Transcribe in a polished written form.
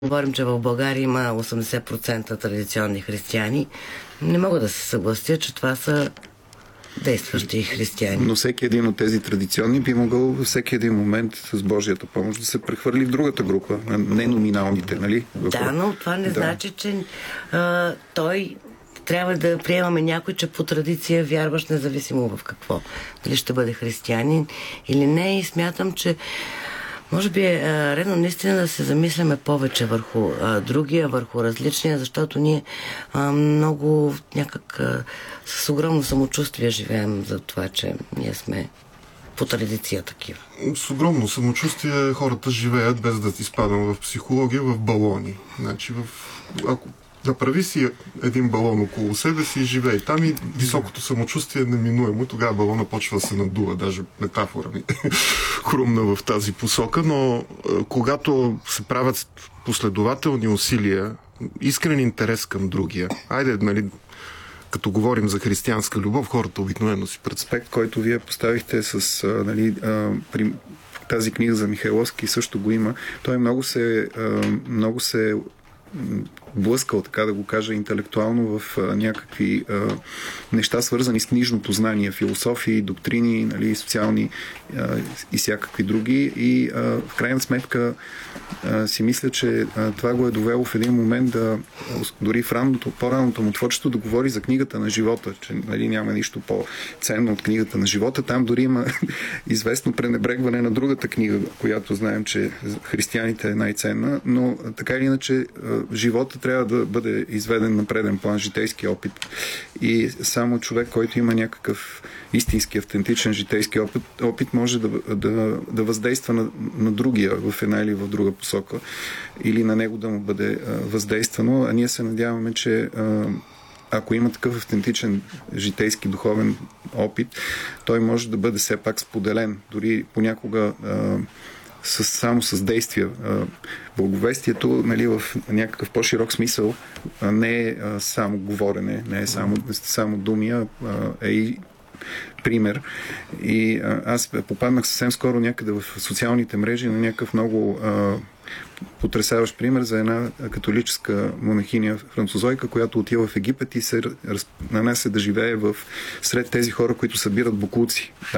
Говорим, че в България има 80% традиционни християни. Не мога да се съглася, че това са действащи християни. Но всеки един от тези традиционни би могъл във всеки един момент с Божията помощ да се прехвърли в другата група, не номиналните, нали? Да, но това не значи, че той трябва да приемаме някой, че по традиция вярваш независимо в какво. Дали ще бъде християнин или не, и смятам, че може би е редно наистина да се замисляме повече върху другия, върху различния, защото ние много някак с огромно самочувствие живеем за това, че ние сме по традиция такива. С огромно самочувствие хората живеят, без да изпадам в психология, в балони. Значи, ако направи си един балон около себе си и живей там, и високото самочувствие е неминуемо. Тогава балона почва да се надува. Даже метафора ми хрумна в тази посока. Но когато се правят последователни усилия, искрен интерес към другия, айде, нали, като говорим за християнска любов, хората обикновено си аспект, който вие поставихте с при тази книга за Михайловски, също го има. Той много се блъскал, така да го кажа, интелектуално в някакви неща, свързани с книжното знание, философии, доктрини, нали, социални и всякакви други. И в крайна сметка си мисля, че това го е довело в един момент дори в по-ранното му творчество да говори за книгата на живота, че, нали, няма нищо по-ценно от книгата на живота. Там дори има известно пренебрегване на другата книга, която знаем, че християните е най-ценна, но така или иначе живота трябва да бъде изведен на преден план, житейски опит. И само човек, който има някакъв истински, автентичен житейски опит може да въздейства на другия в една или в друга посока, или на него да му бъде въздействано. А ние се надяваме, че ако има такъв автентичен житейски духовен опит, той може да бъде все пак споделен. Дори понякога само с действия. Благовестието, нали, в някакъв по-широк смисъл не е само говорене, не е само думи, а е и пример. И аз попаднах съвсем скоро някъде в социалните мрежи на някакъв много потресаващ пример за една католическа монахиня французойка, която отива в Египет и се нанася да живее сред тези хора, които събират боклуци.